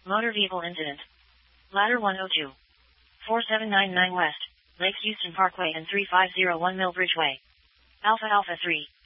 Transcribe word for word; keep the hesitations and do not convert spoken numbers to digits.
Motor vehicle incident. Ladder one oh two. four seven nine nine West, Lake Houston Parkway and three five zero one Mill Bridgeway. Alpha Alpha three.